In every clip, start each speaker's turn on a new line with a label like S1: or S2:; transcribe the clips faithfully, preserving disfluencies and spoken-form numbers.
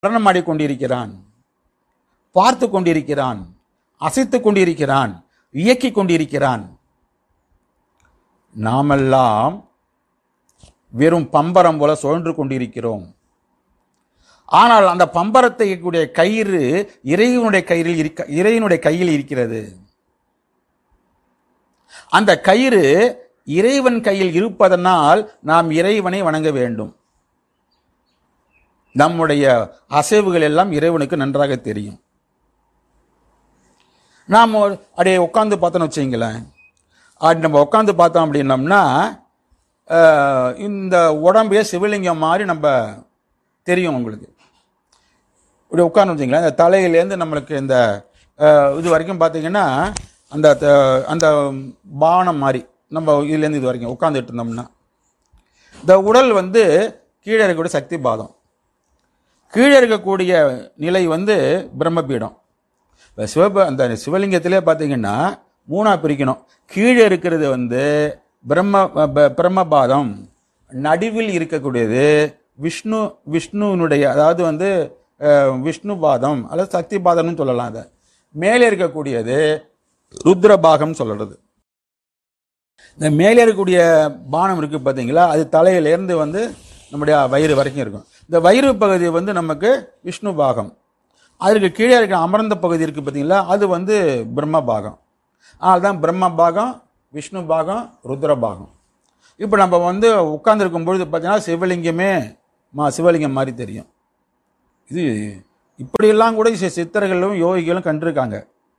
S1: நடனமாடி கொண்டிருக்கிறான், பார்த்து கொண்டிருக்கிறான், அசைத்து கொண்டிருக்கிறான், இயக்கிக் கொண்டிருக்கிறான். நாமெல்லாம் வெறும் பம்பரம் போல சுழன்று கொண்டிருக்கிறோம். ஆனால் அந்த பம்பரத்தை கூடிய கயிறு இறைவனுடைய கயிறில் இருக்க இறைவனுடைய கையில் இருக்கிறது. அந்த கயிறு இறைவன் கையில் இருப்பதனால் நாம் இறைவனை வணங்க வேண்டும். நம்முடைய அசைவுகள் எல்லாம் இறைவனுக்கு நன்றாக தெரியும். நாம் அப்படியே உட்காந்து பார்த்தோன்னு வச்சுங்களேன், அப்படி நம்ம உட்காந்து பார்த்தோம் அப்படின்னம்னா இந்த உடம்பையே சிவலிங்கம் மாதிரி நம்ம தெரியும். உங்களுக்கு இப்படி உட்காந்து வச்சிங்களேன், இந்த தலையிலேருந்து நம்மளுக்கு இந்த இது வரைக்கும் பார்த்தீங்கன்னா அந்த அந்த பானம் மாதிரி நம்ம இதுலேருந்து இது வரைக்கும் உட்காந்துட்டு இருந்தோம்னா இந்த உடல் வந்து கீழே இருக்கக்கூடிய சக்தி பாதம், கீழே இருக்கக்கூடிய நிலை வந்து பிரம்மபீடம். இப்போ சிவப அந்த சிவலிங்கத்திலே பார்த்தீங்கன்னா மூணாக பிரிக்கணும். கீழே இருக்கிறது வந்து பிரம்ம பிரம்மபாதம், நடுவில் இருக்கக்கூடியது விஷ்ணு விஷ்ணுனுடைய அதாவது வந்து விஷ்ணு பாதம் அல்லது சக்தி பாதம்னு சொல்லலாம். அதை மேலே இருக்கக்கூடியது ருத்ரபாகம் சொல்றது. இந்த மேலே இருக்கக்கூடிய பானம் இருக்கு பார்த்தீங்களா, அது தலையிலேருந்து வந்து நம்முடைய வயிறு வரைக்கும் இருக்கும். இந்த வயிறு பகுதி வந்து நமக்கு விஷ்ணு பாகம். அதற்கு கீழே இருக்கிற அமர்ந்த பகுதி இருக்குது பார்த்தீங்களா, அது வந்து பிரம்ம பாகம். அதுதான் பிரம்ம பாகம், விஷ்ணு பாகம், ருத்ர பாகம். இப்போ நம்ம வந்து உட்கார்ந்துருக்கும் பொழுது பார்த்தீங்கன்னா சிவலிங்கமே மா சிவலிங்கம் மாதிரி தெரியும். இது இப்படியெல்லாம் கூட சித்தர்களும் யோகிகளும் கண்டிருக்காங்க.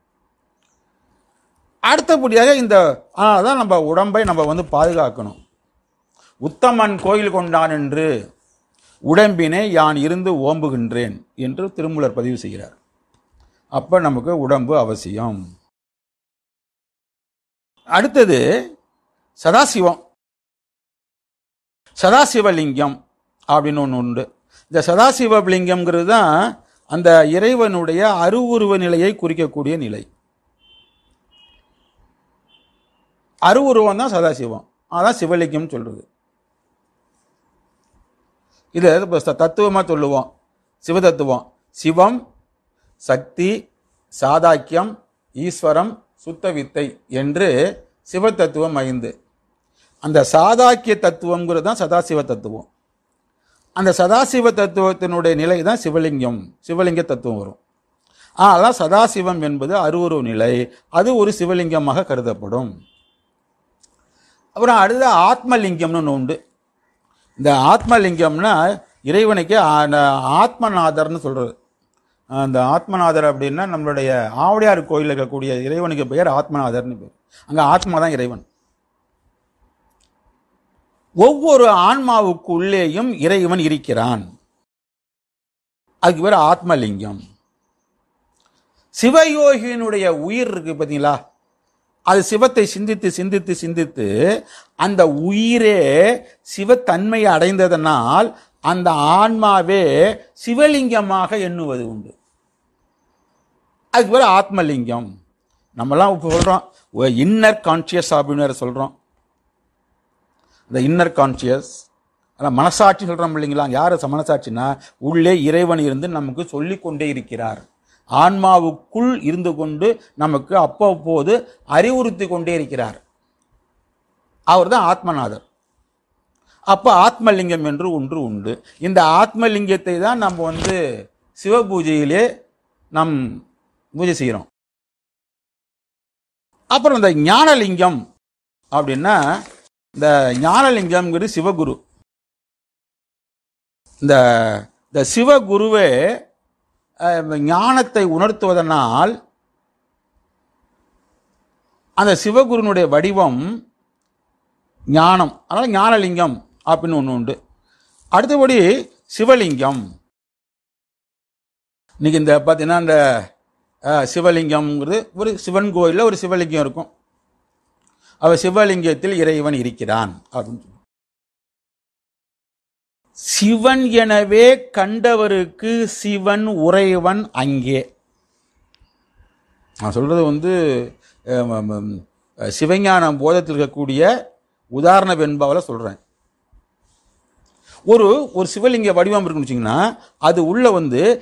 S1: அடுத்தபடியாக இந்த தான் நம்ம உடம்பை நம்ம வந்து பாதுகாக்கணும். உத்தமன் கோயில் கொண்டான் என்று உடம்பினை யான் இருந்து ஓம்புகின்றேன் என்று திருமூலர் பதிவு செய்கிறார். அப்ப நமக்கு உடம்பு அவசியம். அடுத்தது சதாசிவம், சதாசிவலிங்கம் அப்படின்னு ஒன்று உண்டு. இந்த சதாசிவலிங்கம்ங்கிறது தான் அந்த இறைவனுடைய அருவுருவ நிலையை குறிக்கக்கூடிய நிலை. அருவுருவம் தான் சதாசிவம், அதான் சிவலிங்கம் சொல்றது. இது தத்துவமாக சொல்லுவோம். சிவதத்துவம் சிவம், சக்தி, சாதாக்கியம், ஈஸ்வரம், சுத்த வித்தை என்று சிவத்தத்துவம் ஐந்து. அந்த சாதாக்கிய தத்துவங்கிறது தான் சதாசிவ தத்துவம். அந்த சதாசிவ தத்துவத்தினுடைய நிலை தான் சிவலிங்கம், சிவலிங்க தத்துவம் வரும். ஆனால் சதாசிவம் என்பது அருவுருவ நிலை, அது ஒரு சிவலிங்கமாக கருதப்படும். அப்புறம் அடுத்த ஆத்மலிங்கம்னு ஒன்று உண்டு. இந்த ஆத்மலிங்கம்னா இறைவனுக்கு ஆத்மநாதர்னு சொல்றது. அந்த ஆத்மநாதர் அப்படின்னா நம்மளுடைய ஆவுடையார் கோயில் இருக்கக்கூடிய இறைவனுக்கு பெயர் ஆத்மநாதர்னு பேர். அங்க ஆத்மா தான் இறைவன். ஒவ்வொரு ஆன்மாவுக்குள்ளேயும் இறைவன் இருக்கிறான். அதுக்கு பேர் ஆத்மலிங்கம். சிவயோகியினுடைய உயிர் இருக்கு பார்த்தீங்களா, அது சிவத்தை சிந்தித்து சிந்தித்து சிந்தித்து அந்த உயிரே சிவத்தன்மையை அடைந்ததனால் அந்த ஆன்மாவே சிவலிங்கமாக எண்ணுவது உண்டு. அதுக்கு பேர் ஆத்மலிங்கம். நம்மலாம் இப்போ சொல்றோம் இன்னர் கான்சியஸ் அப்படின்னு சொல்றோம். இந்த இன்னர் கான்சியஸ் அதான் மனசாட்சி சொல்றோம் இல்லைங்களா. யாரு மனசாட்சினா உள்ளே இறைவன் இருந்து நமக்கு சொல்லிக் கொண்டே இருக்கிறார். ஆன்மாவுக்குள் இருந்து கொண்டு நமக்கு அப்பப்போது அறிவுறுத்தி கொண்டே இருக்கிறார். அவர் தான் ஆத்மநாதர். அப்ப ஆத்மலிங்கம் என்று ஒன்று உண்டு. இந்த ஆத்மலிங்கத்தை தான் நம்ம வந்து சிவ பூஜையிலே நாம் பூஜை செய்கிறோம். அப்புறம் இந்த ஞானலிங்கம் அப்படின்னா இந்த ஞானலிங்கம்ங்கிறது சிவகுரு. இந்த இந்த சிவகுருவே ஞானத்தை உணர்த்துவதனால் அந்த சிவகுருனுடைய வடிவம் ஞானம், அதனால ஞானலிங்கம் அப்படின்னு ஒன்று உண்டு. அடுத்தபடி சிவலிங்கம். இன்னைக்கு இந்த பார்த்தீங்கன்னா இந்த சிவலிங்கம்ங்கிறது ஒரு சிவன் கோயிலில் ஒரு சிவலிங்கம் இருக்கும். அவர் சிவலிங்கத்தில் இறைவன் இருக்கிறான் அப்படின்னு. சிவன் எனவே கண்டவருக்கு சிவன் உறைவன் அங்கே. நான் சொல்றது வந்து சிவஞானம் போதத்தில் இருக்கக்கூடிய உதாரண வெண்பாவில் சொல்றேன். ஒரு ஒரு சிவலிங்க வடிவம் இருக்குன்னு வச்சிங்கன்னா அது உள்ள வந்து